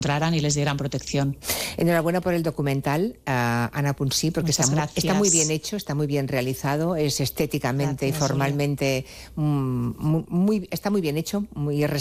encontraran y les dieran protección. Enhorabuena por el documental, Ana Punsí, porque está muy bien hecho, está muy bien realizado, es estéticamente y formalmente está muy bien hecho, muy